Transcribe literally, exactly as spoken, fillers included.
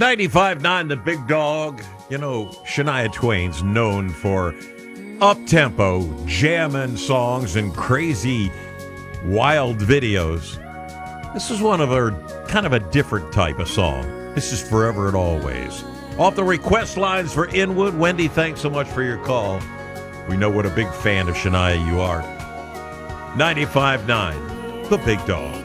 ninety-five point nine The Big Dog. You know, Shania Twain's known for up-tempo, jamming songs and crazy, wild videos. This is one of her kind of a different type of song. This is Forever and Always. Off the request lines for Inwood. Wendy, thanks so much for your call. We know what a big fan of Shania you are. ninety-five point nine The Big Dog.